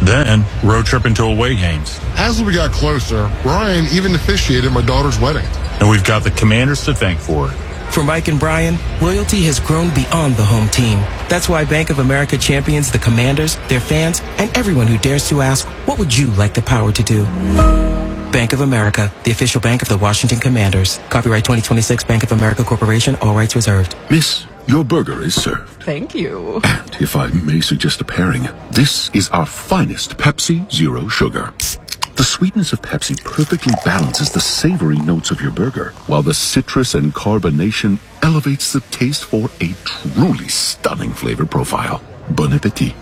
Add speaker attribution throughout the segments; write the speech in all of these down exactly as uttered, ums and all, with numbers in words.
Speaker 1: Then, road trip into away games.
Speaker 2: As we got closer, Brian even officiated my daughter's wedding.
Speaker 1: And we've got the Commanders to thank for it.
Speaker 3: For Mike and Brian, loyalty has grown beyond the home team. That's why Bank of America champions the Commanders, their fans, and everyone who dares to ask, what would you like the power to do? Bank of America, the official bank of the Washington Commanders. Copyright twenty twenty-six Bank of America Corporation, all rights reserved.
Speaker 4: Miss, your burger is served.
Speaker 5: Thank you.
Speaker 4: And if I may suggest a pairing, this is our finest Pepsi Zero Sugar. The sweetness of Pepsi perfectly balances the savory notes of your burger, while the citrus and carbonation elevates the taste for a truly stunning flavor profile. Bon appetit.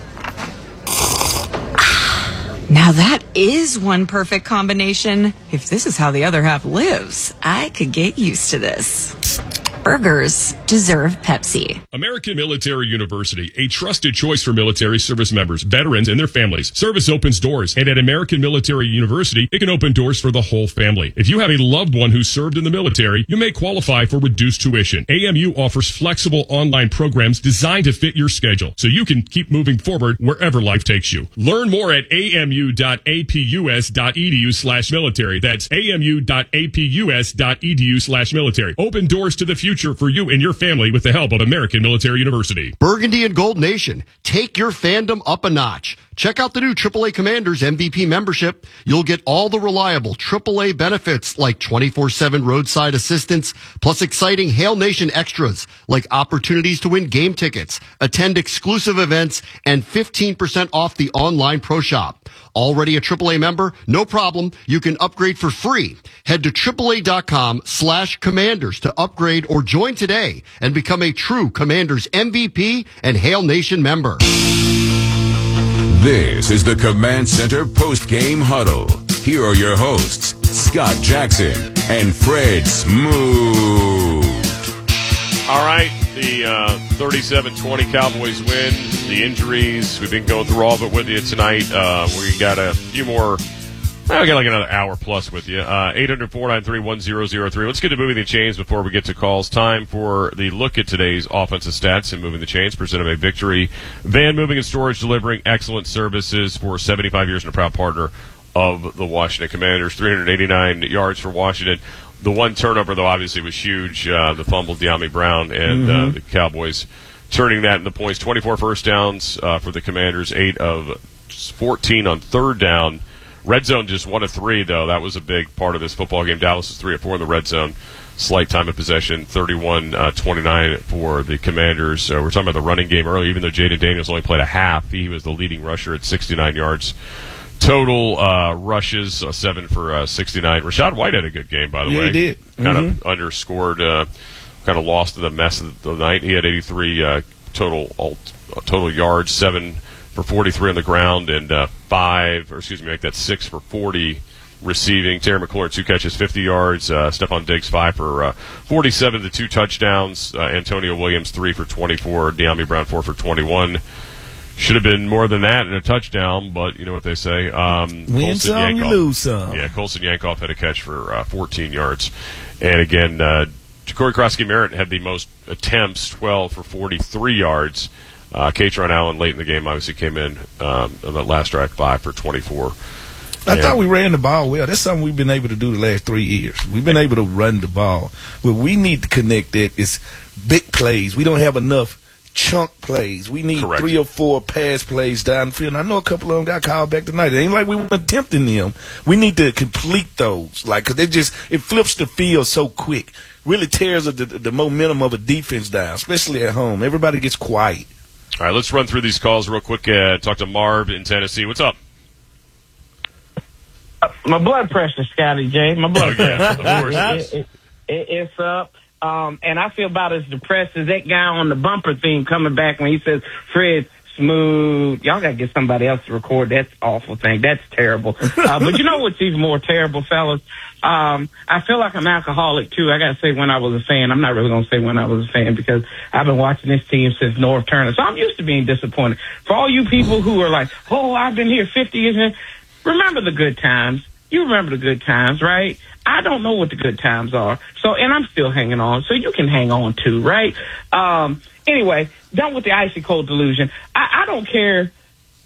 Speaker 5: Now that is one perfect combination. If this is how the other half lives, I could get used to this. Burgers deserve Pepsi.
Speaker 6: American Military University, a trusted choice for military service members, veterans, and their families. Service opens doors, and at American Military University, it can open doors for the whole family. If you have a loved one who served in the military, you may qualify for reduced tuition. A M U offers flexible online programs designed to fit your schedule, so you can keep moving forward wherever life takes you. Learn more at amu.apus.edu slash military. That's amu.apus.edu slash military. Open doors to the future for you and your family with the help of American Military University.
Speaker 7: Burgundy and Gold Nation, take your fandom up a notch. Check out the new triple A Commanders M V P membership. You'll get all the reliable triple A benefits like twenty-four seven roadside assistance, plus exciting Hail Nation extras like opportunities to win game tickets, attend exclusive events, and fifteen percent off the online pro shop. Already a triple A member? No problem. You can upgrade for free. Head to triple-A.com slash commanders to upgrade or join today and become a true Commanders M V P and Hail Nation member.
Speaker 8: This is the Command Center post-game huddle. Here are your hosts, Scott Jackson and Fred Smoot.
Speaker 9: All right, the uh, thirty-seven twenty Cowboys win. The injuries, we've been going through all of it with you tonight. Uh, we got a few more, well, we got like another hour plus with you. Uh, eight hundred, four nine three, one zero zero three. Let's get to moving the chains before we get to calls. Time for the look at today's offensive stats and moving the chains. Presented by Victory Van Moving and Storage, delivering excellent services for seventy-five years and a proud partner of the Washington Commanders. three hundred eighty-nine yards for Washington. The one turnover, though, obviously was huge. Uh, the fumble, De'Ami Brown, and mm-hmm. uh, the Cowboys turning that into points. twenty-four first downs uh, for the Commanders, eight of fourteen on third down. Red zone just one of three, though. That was a big part of this football game. Dallas is three of four in the red zone. Slight time of possession, thirty-one twenty-nine for the Commanders. Uh, we're talking about the running game earlier. Even though Jaden Daniels only played a half, he was the leading rusher at sixty-nine yards. Total uh, rushes, uh, seven for uh, sixty-nine. Rashad White had a good game, by the
Speaker 10: yeah,
Speaker 9: way.
Speaker 10: He did.
Speaker 9: Kind
Speaker 10: mm-hmm.
Speaker 9: of underscored, uh, kind of lost in the mess of the night. He had eighty-three uh, total uh, total yards, seven for forty-three on the ground, and uh, five, or excuse me, make that six for forty receiving. Terry McLaurin, two catches, fifty yards. Uh, Stephon Diggs, five for uh, forty-seven to two touchdowns. Uh, Antonio Williams, three for twenty-four. De'Ami Brown, four for twenty-one. Should have been more than that in a touchdown, but you know what they say. Um,
Speaker 10: Win
Speaker 9: Colson
Speaker 10: some, you
Speaker 9: Yankoff,
Speaker 10: lose some.
Speaker 9: Yeah, Colson Yankoff had a catch for uh, fourteen yards. And again, uh, Corey Krosky-Merritt had the most attempts, twelve for forty-three yards. Uh, Katron Allen late in the game obviously came in um, on that last drive, five for twenty-four.
Speaker 10: I
Speaker 9: and
Speaker 10: thought we ran the ball well. That's something we've been able to do the last three years. We've been able to run the ball. What we need to connect that is big plays. We don't have enough chunk plays. We need
Speaker 9: Correct.
Speaker 10: three or four pass plays down the field. And I know a couple of them got called back tonight. It ain't like we were attempting them. We need to complete those, like, because they just it flips the field so quick. Really tears the, the, the momentum of a defense down, especially at home. Everybody gets quiet.
Speaker 9: All right, let's run through these calls real quick. Uh, talk to Marv in Tennessee. What's up?
Speaker 11: Uh, my blood pressure, Scotty J. My blood
Speaker 9: oh, yeah,
Speaker 11: pressure.
Speaker 9: of course.
Speaker 11: it, it, it, it's up. Um, and I feel about as depressed as that guy on the bumper theme coming back when he says, Fred, smooth. Y'all got to get somebody else to record that awful thing. That's terrible. Uh, but you know what's even more terrible, fellas? Um, I feel like I'm alcoholic, too. I got to say when I was a fan. I'm not really going to say when I was a fan because I've been watching this team since North Turner. So I'm used to being disappointed. For all you people who are like, oh, I've been here fifty years, remember the good times. You remember the good times, right? I don't know what the good times are. So, and I'm still hanging on. So you can hang on too, right? Um, anyway, done with the icy cold delusion. I, I don't care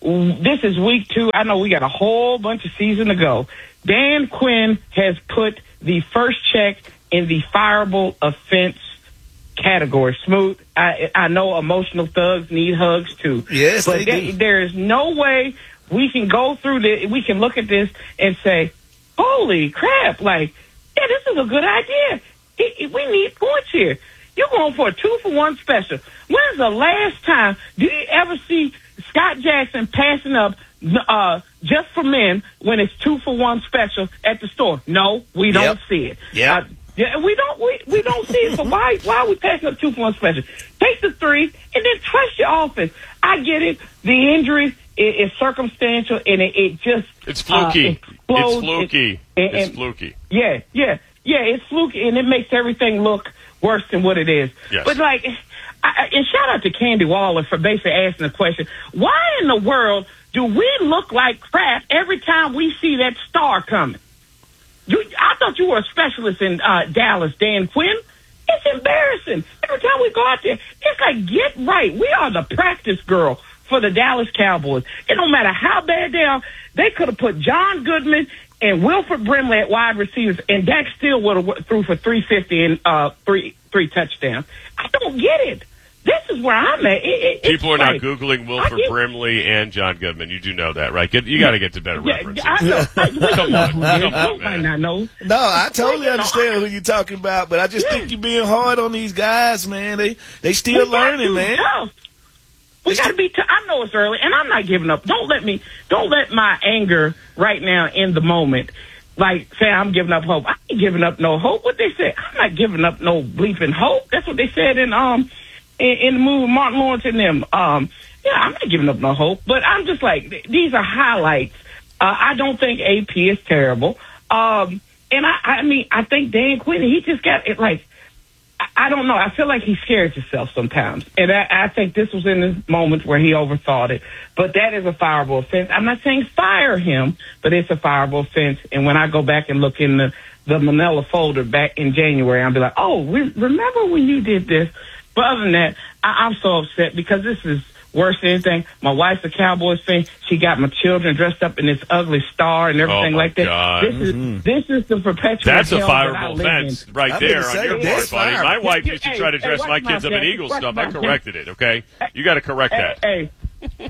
Speaker 11: this is week two. I know we got a whole bunch of season to go. Dan Quinn has put the first check in the fireable offense category. Smooth. I I know emotional thugs need hugs too.
Speaker 10: Yes,
Speaker 11: but
Speaker 10: they
Speaker 11: there,
Speaker 10: do.
Speaker 11: there is no way we can go through this. We can look at this and say, "Holy crap!" Like, yeah, this is a good idea. It, it, we need points here. You're going for a two for one special. When's the last time do you ever see Scott Jackson passing up uh, just for men when it's two for one special at the store? No, we don't
Speaker 10: Yep.
Speaker 11: see it.
Speaker 10: Yeah.
Speaker 11: Uh, yeah, we don't we, we don't see it. So why why are we passing up two for one special? Take the three and then trust your offense. I get it. The injury is, is circumstantial and it, it just
Speaker 9: It's fluky.
Speaker 11: Uh, explodes.
Speaker 9: It's fluky.
Speaker 11: And- and-
Speaker 9: It's fluky.
Speaker 11: Yeah, yeah, yeah. It's fluky and it makes everything look worse than what it is.
Speaker 9: Yes.
Speaker 11: But like, I, and shout out to Candy Waller for basically asking the question: why in the world do we look like crap every time we see that star coming? You, I thought you were a specialist in uh, Dallas, Dan Quinn. It's embarrassing. Every time we go out there, it's like, get right. We are the practice girl for the Dallas Cowboys. It don't matter how bad they are. They could have put John Goodman and Wilford Brimley at wide receivers, and Dak still would have threw for three fifty and uh, three three touchdowns. I don't get it. This is where I'm at. It, it,
Speaker 9: People are
Speaker 11: like,
Speaker 9: now Googling Wilford
Speaker 11: get,
Speaker 9: Brimley and John Goodman. You do know that, right? Get, you got to get to better
Speaker 11: yeah,
Speaker 9: references.
Speaker 11: I know. I, we
Speaker 9: Come
Speaker 11: know
Speaker 9: on.
Speaker 11: who did it.
Speaker 9: Come on,
Speaker 11: You might
Speaker 9: man.
Speaker 11: not know.
Speaker 10: No, I totally
Speaker 11: You know,
Speaker 10: understand who you're talking about, but I just think you're being hard on these guys, man. They they still
Speaker 11: We gotta
Speaker 10: learning,
Speaker 11: be
Speaker 10: man.
Speaker 11: tough. We got to be tough. I know it's early, and I'm not giving up. Don't let me. Don't let my anger right now in the moment, like say I'm giving up hope. I ain't giving up no hope. What they said, I'm not giving up no bleeping hope. That's what they said in um in, in the movie Martin Lawrence and them. Um, yeah, I'm not giving up no hope, but I'm just like th- these are highlights. Uh, I don't think A P is terrible. Um, and I, I mean, I think Dan Quinn, he just got it like. I don't know. I feel like he scares himself sometimes. And I, I think this was in the moment where he overthought it. But that is a fireable offense. I'm not saying fire him, but it's a fireable offense. And when I go back and look in the, the Manila folder back in January, I'll be like, oh, we, remember when you did this? But other than that, I, I'm so upset because this is worse than anything. My wife's a Cowboys fan. She got my children dressed up in this ugly star and everything
Speaker 9: Oh, my
Speaker 11: like that.
Speaker 9: God.
Speaker 11: This
Speaker 10: Mm-hmm.
Speaker 11: is this is the perpetual
Speaker 9: That's a
Speaker 11: hell that I
Speaker 9: fireable
Speaker 11: live in.
Speaker 9: offense right
Speaker 10: I'm
Speaker 9: there
Speaker 10: gonna
Speaker 9: on
Speaker 10: say
Speaker 9: your
Speaker 10: that's
Speaker 9: part, buddy.
Speaker 10: fire.
Speaker 9: My wife
Speaker 11: Hey,
Speaker 9: used to
Speaker 11: hey,
Speaker 9: try to
Speaker 11: hey,
Speaker 9: dress
Speaker 11: watch
Speaker 9: my
Speaker 11: my
Speaker 9: kids up in
Speaker 11: back.
Speaker 9: Eagle
Speaker 11: Watch
Speaker 9: stuff.
Speaker 11: my
Speaker 9: I
Speaker 11: back.
Speaker 9: corrected it, okay? You got to correct that.
Speaker 11: Hey, hey,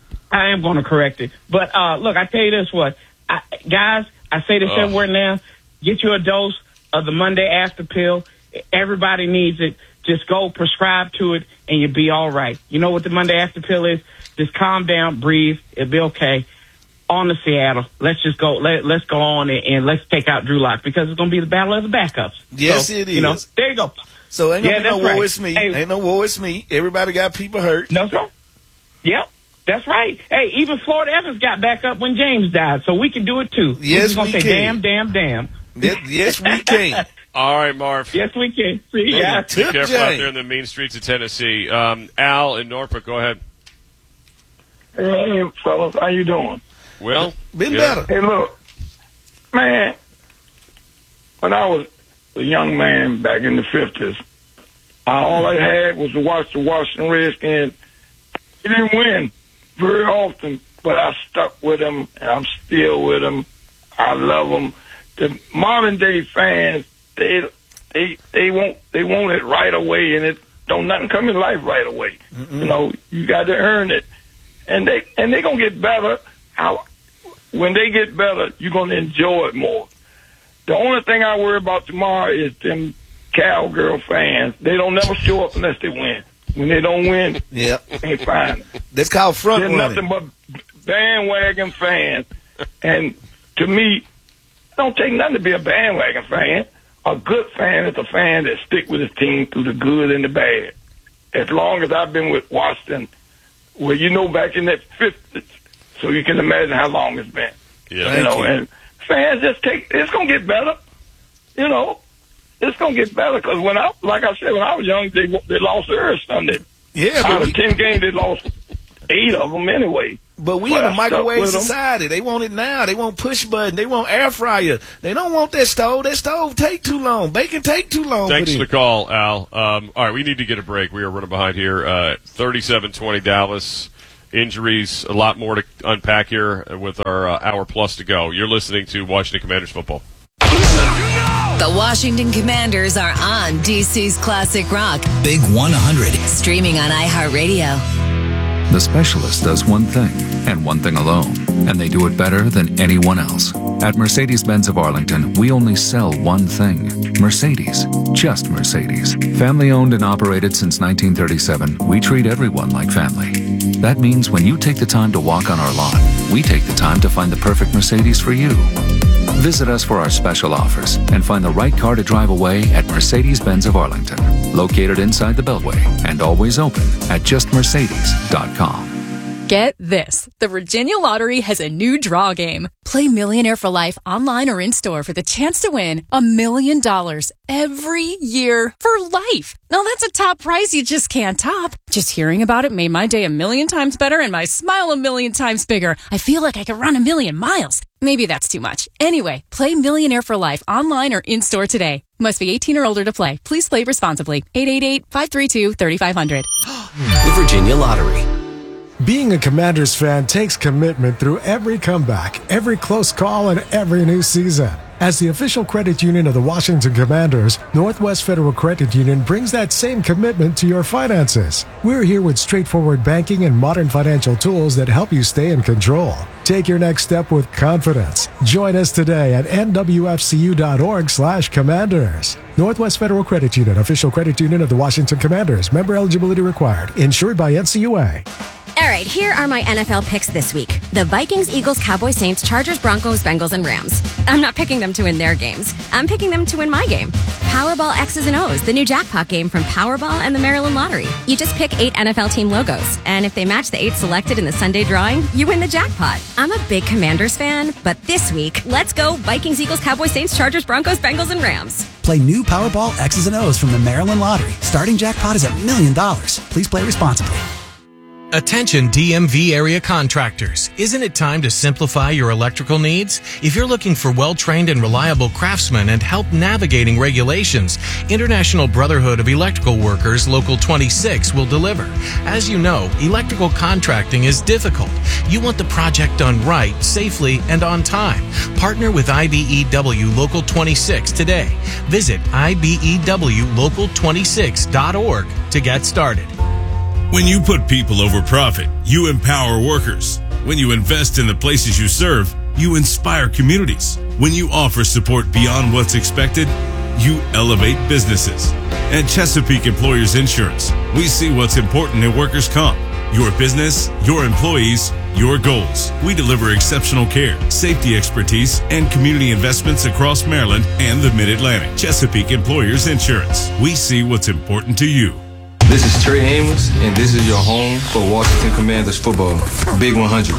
Speaker 11: I am going to correct it. But uh, look, I tell you this: what, I, guys, I say this
Speaker 9: Ugh.
Speaker 11: everywhere now. Get you a dose of the Monday After Pill. Everybody needs it. Just go prescribe to it, and you'll be all right. You know what the Monday After Pill is? Just calm down, breathe. It'll be okay. On to Seattle. Let's just go. Let, let's go on and, and let's take out Drew Lock because it's going to be the battle of the backups.
Speaker 10: Yes,
Speaker 11: so,
Speaker 10: it
Speaker 11: You know,
Speaker 10: is.
Speaker 11: there you go.
Speaker 10: So ain't gonna
Speaker 11: Yeah,
Speaker 10: be no
Speaker 11: that's
Speaker 10: war,
Speaker 11: right.
Speaker 10: it's me.
Speaker 11: Hey.
Speaker 10: Ain't no war, it's me. Everybody got people hurt.
Speaker 11: No, sir. Yep. That's right. Hey, even Florida Evans got back up when James died, so we can do it too.
Speaker 10: Yes,
Speaker 11: We're just gonna
Speaker 10: we
Speaker 11: say
Speaker 10: can.
Speaker 11: damn, damn, damn.
Speaker 10: Yes, yes, we can.
Speaker 9: All right, Marv.
Speaker 11: Yes, we can. See ya.
Speaker 9: Be
Speaker 10: Tip
Speaker 9: careful out
Speaker 10: Jane.
Speaker 9: there in the mean streets of Tennessee. Um, Al in Norfolk, go ahead.
Speaker 12: Hey, fellas, how you doing?
Speaker 9: Well,
Speaker 10: Been
Speaker 9: yeah.
Speaker 10: better.
Speaker 12: Hey, look, man, when I was a young man back in the fifties, I, all I had was to watch the Washington Redskins. They didn't win very often, but I stuck with them, and I'm still with them. I love them. The modern day fans, they they they want they want it right away, and it don't nothing come in life right away.
Speaker 10: Mm-mm.
Speaker 12: You know, you got to earn it, and they and they gonna get better. How when they get better, you're gonna enjoy it more. The only thing I worry about tomorrow is them cowgirl fans. They don't never show up unless they win. When they don't win,
Speaker 10: Yep.
Speaker 12: they fine.
Speaker 10: That's called front
Speaker 12: They're
Speaker 10: running.
Speaker 12: nothing but bandwagon fans. And to me, it don't take nothing to be a bandwagon fan. A good fan is a fan that stick with his team through the good and the bad. As long as I've been with Washington, well, you know, back in that fifties, so you can imagine how long it's been.
Speaker 9: Yeah.
Speaker 12: You know,
Speaker 10: you.
Speaker 12: and fans just take, it's going to get better. You know, it's going to get better because when I, like I said, when I was young, they they lost theirs Sunday.
Speaker 10: Yeah,
Speaker 12: Out
Speaker 10: but
Speaker 12: of
Speaker 10: we,
Speaker 12: ten games, they lost eight of them anyway.
Speaker 10: but we
Speaker 12: But
Speaker 10: in
Speaker 12: I
Speaker 10: a
Speaker 12: stuck
Speaker 10: microwave
Speaker 12: with 'em.
Speaker 10: society. They want it now. They want push button. They want air fryer. They don't want that stove. That stove take too long. Bacon take too long.
Speaker 9: Thanks
Speaker 10: for
Speaker 9: for the
Speaker 10: this.
Speaker 9: call, Al. Um, all right, we need to get a break. We are running behind here. Uh, thirty-seven twenty Dallas. injuries, a lot more to unpack here with our uh, hour plus to go. You're listening to Washington Commanders football.
Speaker 13: The Washington Commanders are on D C's Classic Rock.
Speaker 14: Big one hundred.
Speaker 13: Streaming on iHeartRadio.
Speaker 15: The Specialist does one thing, and one thing alone, and they do it better than anyone else. At Mercedes-Benz of Arlington, we only sell one thing. Mercedes. Just Mercedes. Family owned and operated since nineteen thirty-seven, we treat everyone like family. That means when you take the time to walk on our lot, we take the time to find the perfect Mercedes for you. Visit us for our special offers and find the right car to drive away at Mercedes-Benz of Arlington, located inside the Beltway and always open at just mercedes dot com.
Speaker 16: Get this. The Virginia Lottery has a new draw game. Play Millionaire for Life online or in-store for the chance to win a million dollars every year for life. Now that's a top prize you just can't top. Just hearing about it made my day a million times better and my smile a million times bigger. I feel like I could run a million miles. Maybe that's too much. Anyway, play Millionaire for Life online or in-store today. Must be eighteen or older to play. Please play responsibly. eight eight eight, five three two, three five zero zero.
Speaker 14: The Virginia Lottery.
Speaker 17: Being a Commanders fan takes commitment through every comeback, every close call, and every new season. As the official credit union of the Washington Commanders, Northwest Federal Credit Union brings that same commitment to your finances. We're here with straightforward banking and modern financial tools that help you stay in control. Take your next step with confidence. Join us today at N W F C U dot org slash commanders. Northwest Federal Credit Union, official credit union of the Washington Commanders. Member eligibility required. Insured by N C U A.
Speaker 18: All right, here are my N F L picks this week. The Vikings, Eagles, Cowboys, Saints, Chargers, Broncos, Bengals, and Rams. I'm not picking them to win their games. I'm picking them to win my game. Powerball X's and O's, the new jackpot game from Powerball and the Maryland Lottery. You just pick eight N F L team logos, and if they match the eight selected in the Sunday drawing, you win the jackpot. I'm a big Commanders fan, but this week, let's go Vikings, Eagles, Cowboys, Saints, Chargers, Broncos, Bengals, and Rams.
Speaker 14: Play new Powerball X's and O's from the Maryland Lottery. Starting jackpot is a million dollars. Please play responsibly.
Speaker 19: Attention D M V area contractors. Isn't it time to simplify your electrical needs? If you're looking for well-trained and reliable craftsmen and help navigating regulations, International Brotherhood of Electrical Workers Local twenty-six will deliver. As you know, electrical contracting is difficult. You want the project done right, safely, and on time. Partner with I B E W Local twenty-six today. Visit I B E W local twenty-six dot org to get started.
Speaker 20: When you put people over profit, you empower workers. When you invest in the places you serve, you inspire communities. When you offer support beyond what's expected, you elevate businesses. At Chesapeake Employers Insurance, we see what's important in workers' comp. Your business, your employees, your goals. We deliver exceptional care, safety expertise, and community investments across Maryland and the Mid-Atlantic. Chesapeake Employers Insurance. We see what's important to you.
Speaker 21: This is Trey Amos, and this is your home for Washington Commanders football. Big one hundred.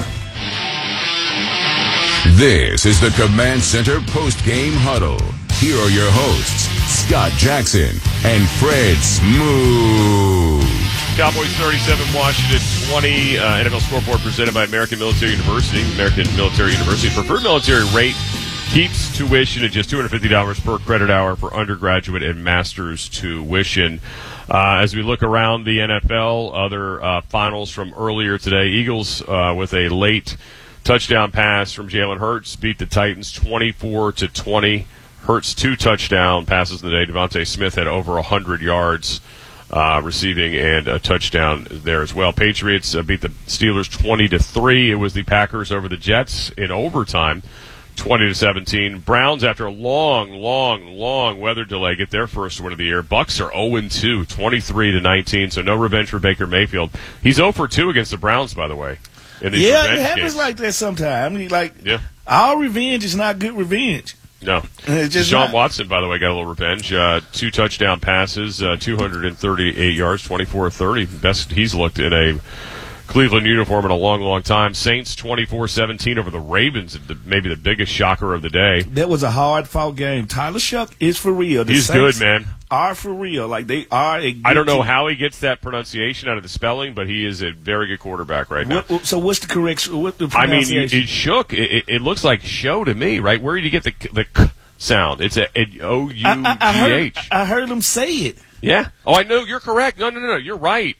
Speaker 8: This is the Command Center post-game huddle. Here are your hosts, Scott Jackson and Fred Smooth.
Speaker 9: Cowboys thirty-seven, Washington twenty. Uh, N F L scoreboard presented by American Military University. American Military University preferred military rate keeps tuition at just two hundred fifty dollars per credit hour for undergraduate and master's tuition. Uh, as we look around the N F L, other uh, finals from earlier today, Eagles uh, with a late touchdown pass from Jalen Hurts beat the Titans twenty-four to twenty. Hurts two touchdown passes in the day. Devontae Smith had over one hundred yards uh, receiving and a touchdown there as well. Patriots uh, beat the Steelers twenty to three. It was the Packers over the Jets in overtime, twenty to seventeen. Browns, after a long, long, long weather delay, get their first win of the year. Bucks are oh and two, twenty-three to nineteen, so no revenge for Baker Mayfield. He's oh for two against the Browns, by the way. In these
Speaker 10: yeah,
Speaker 9: revenge
Speaker 10: it happens
Speaker 9: games.
Speaker 10: like that sometimes. I mean, like,
Speaker 9: yeah.
Speaker 10: All revenge is not good revenge.
Speaker 9: No.
Speaker 10: It's just
Speaker 9: Deshaun
Speaker 10: not.
Speaker 9: Watson, by the way, got a little revenge. Uh, two touchdown passes, uh, two hundred thirty-eight yards, twenty-four thirty. Best he's looked in a Cleveland uniform in a long, long time. Saints twenty-four seventeen over the Ravens, the, maybe the biggest shocker of the day.
Speaker 10: That was a hard-fought game. Tyler Shuck is for real. The
Speaker 9: He's
Speaker 10: Saints
Speaker 9: good, man.
Speaker 10: Are for real. Like, they are a good
Speaker 9: I don't know
Speaker 10: team.
Speaker 9: how he gets that pronunciation out of the spelling, but he is a very good quarterback right now.
Speaker 10: What, so what's the correction? What the
Speaker 9: I mean,
Speaker 10: pronunciation?
Speaker 9: it, it shook. It, it, it looks like show to me, right? Where did you get the the k sound? It's a O U G
Speaker 10: I, I, I, heard,
Speaker 9: H.
Speaker 10: I heard him say it.
Speaker 9: Yeah. Oh, I know. You're correct. No, no, no, no. You're right.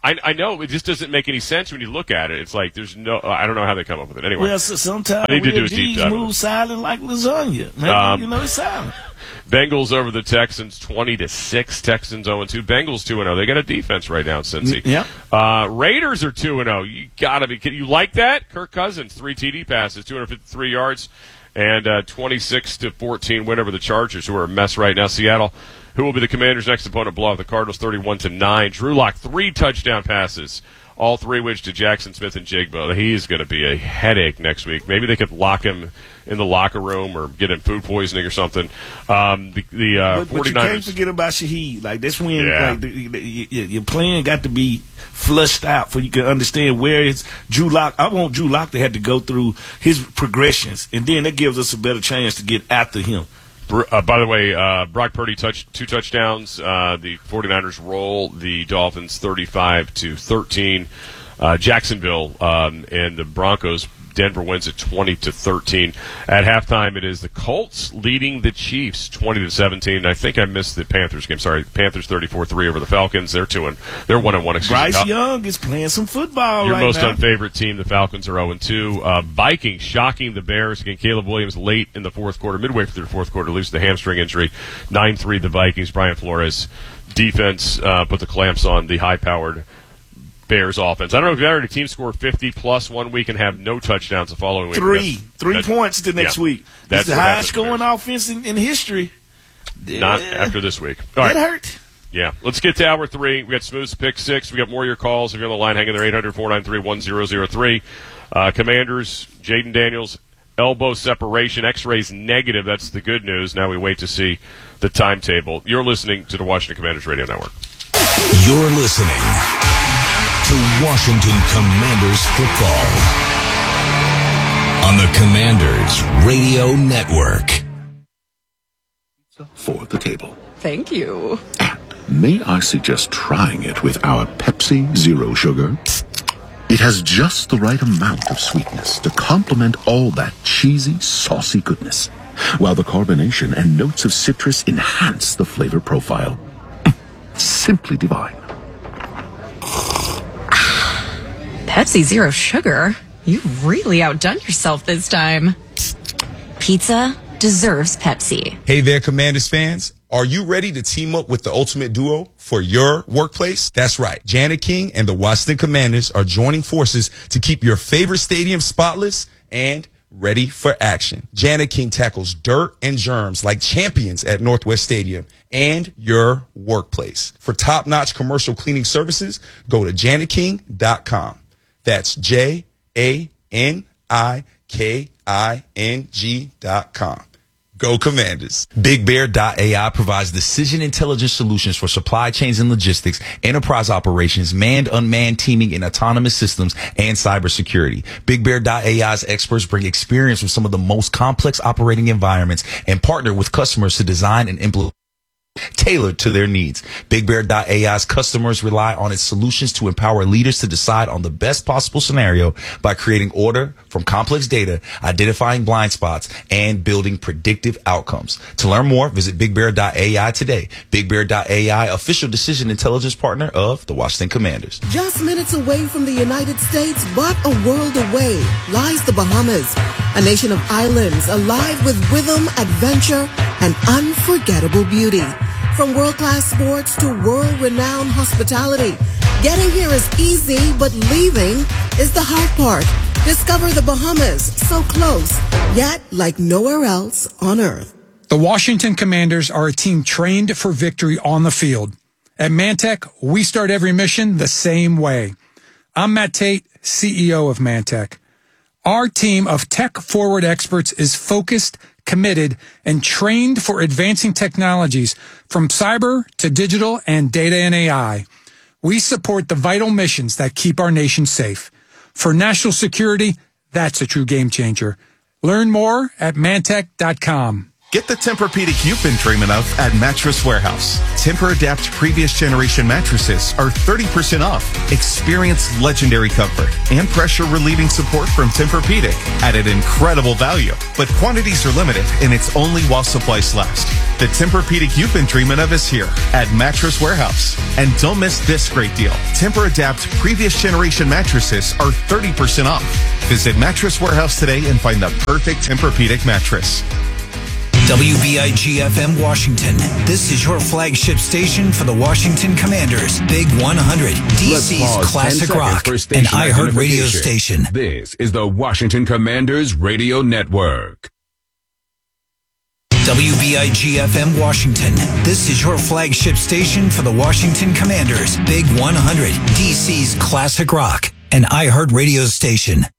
Speaker 9: I, I know it just doesn't make any sense when you look at it. It's like there's no. I don't know how they come up with it. Anyway,
Speaker 10: Well, so sometimes
Speaker 9: I need to do a
Speaker 10: real
Speaker 9: deep
Speaker 10: G's
Speaker 9: dive.
Speaker 10: move silent like lasagna. Maybe,
Speaker 9: Um,
Speaker 10: you know, it's silent.
Speaker 9: Bengals over the Texans, twenty to six. Texans zero and two. Bengals two and zero. They got a defense right now in Cincy.
Speaker 10: Yeah.
Speaker 9: Uh, Raiders are two and zero. You gotta be kidding. You like that? Kirk Cousins, three T D passes, two hundred fifty-three yards, and uh, twenty-six to fourteen win over the Chargers, who are a mess right now. Seattle, who will be the Commanders' next opponent, blow off the Cardinals, thirty-one to nine. Drew Lock, three touchdown passes. All three which to Jackson Smith and Jigbo. He's going to be a headache next week. Maybe they could lock him in the locker room or get him food poisoning or something. Um, the the uh,
Speaker 10: But, but you
Speaker 9: 49ers.
Speaker 10: can't forget about Shaheed. Like, that's when
Speaker 9: Yeah.
Speaker 10: like, the, the, your, your plan got to be flushed out for you can understand where it's Drew Lock. I want Drew Lock to have to go through his progressions, and then that gives us a better chance to get after him.
Speaker 9: Uh, by the way, uh, Brock Purdy touched two touchdowns. Uh, the 49ers roll the Dolphins thirty-five to thirteen. Uh, Jacksonville um, and the Broncos. Denver wins at twenty to thirteen. At halftime, it is the Colts leading the Chiefs twenty to seventeen. I think I missed the Panthers game. Sorry, Panthers thirty-four three over the Falcons. They're two and they're one and one. Excuse
Speaker 10: Bryce
Speaker 9: me.
Speaker 10: Young is playing some football
Speaker 9: Your
Speaker 10: right
Speaker 9: most
Speaker 10: now.
Speaker 9: unfavorite team, the Falcons, are zero and two. Uh, Vikings shocking the Bears again. Caleb Williams late in the fourth quarter, midway through the fourth quarter, loses the hamstring injury. nine three the Vikings. Brian Flores defense uh, put the clamps on the high-powered Bears offense. I don't know if you've ever had a team score fifty plus one week and have no touchdowns the following week.
Speaker 10: Three.
Speaker 9: That's-
Speaker 10: Three
Speaker 9: that-
Speaker 10: points the next
Speaker 9: yeah.
Speaker 10: week.
Speaker 9: That's
Speaker 10: That's the
Speaker 9: what
Speaker 10: highest
Speaker 9: happened
Speaker 10: scoring offense in, in history.
Speaker 9: Not
Speaker 10: Yeah.
Speaker 9: after this week. All
Speaker 10: That
Speaker 9: right.
Speaker 10: hurt.
Speaker 9: Yeah. Let's get to hour three. We got Smooth's pick six. We got more of your calls. If you're on the line, hang in there, eight hundred, four nine three, one zero zero three. Uh, Commanders, Jaden Daniels, elbow separation, x-rays negative. That's the good news. Now we wait to see the timetable. You're listening to the Washington Commanders Radio Network.
Speaker 2: You're listening to Washington Commanders football on the Commanders Radio Network.
Speaker 4: For the table.
Speaker 5: Thank you.
Speaker 4: May I suggest trying it with our Pepsi Zero Sugar? It has just the right amount of sweetness to complement all that cheesy, saucy goodness, while the carbonation and notes of citrus enhance the flavor profile. Simply divine.
Speaker 5: Pepsi Zero Sugar? You've really outdone yourself this time. Pizza deserves Pepsi.
Speaker 22: Hey there, Commanders fans. Are you ready to team up with the ultimate duo for your workplace? That's right. Janet King and the Washington Commanders are joining forces to keep your favorite stadium spotless and ready for action. Janet King tackles dirt and germs like champions at Northwest Stadium and your workplace. For top-notch commercial cleaning services, go to janet king dot com. That's J A N I K I N G dot com. Go Commanders. Big Bear dot A I provides decision intelligence solutions for supply chains and logistics, enterprise operations, manned, unmanned teaming in autonomous systems, and cybersecurity. Big Bear dot A I's experts bring experience from some of the most complex operating environments and partner with customers to design and implement tailored to their needs. Big Bear dot A I's customers rely on its solutions to empower leaders to decide on the best possible scenario by creating order from complex data, identifying blind spots, and building predictive outcomes. To learn more, visit Big Bear dot A I today. Big Bear dot A I, official decision intelligence partner of the Washington Commanders.
Speaker 23: Just minutes away from the United States, but a world away, lies the Bahamas, a nation of islands alive with rhythm, adventure, and unforgettable beauty. From world-class sports to world-renowned hospitality, getting here is easy, but leaving is the hard part. Discover the Bahamas, so close, yet like nowhere else on earth.
Speaker 24: The Washington Commanders are a team trained for victory on the field. At Mantech, we start every mission the same way. I'm Matt Tate, C E O of Mantech. Our team of tech-forward experts is focused, committed, and trained for advancing technologies from cyber to digital and data and A I. We support the vital missions that keep our nation safe. For national security, that's a true game changer. Learn more at mantech dot com.
Speaker 1: Get the Tempur-Pedic you've been dreaming of at Mattress Warehouse. Tempur-Adapt previous generation mattresses are thirty percent off. Experience legendary comfort and pressure-relieving support from Tempur-Pedic at an incredible value. But quantities are limited, and it's only while supplies last. The Tempur-Pedic you've been dreaming of is here at Mattress Warehouse. And don't miss this great deal. Tempur-Adapt previous generation mattresses are thirty percent off. Visit Mattress Warehouse today and find the perfect Tempur-Pedic mattress.
Speaker 3: W B I G F M Washington. This is your flagship station for the Washington Commanders. Big one hundred, D C's classic rock, and iHeart radio station.
Speaker 8: This is the Washington Commanders Radio Network.
Speaker 3: W B I G F M Washington. This is your flagship station for the Washington Commanders. Big one hundred, D C's classic rock, and iHeart radio station.